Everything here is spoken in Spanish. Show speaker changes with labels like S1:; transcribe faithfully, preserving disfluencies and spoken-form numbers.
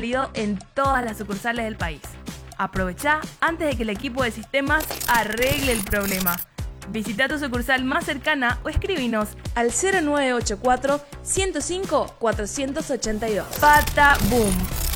S1: válido en todas las sucursales del país. Aprovechá antes de que el equipo de sistemas arregle el problema. Visita tu sucursal más cercana o escríbenos
S2: al cero nueve ocho cuatro, ciento cinco, cuatrocientos ochenta y dos.
S1: Pata Boom.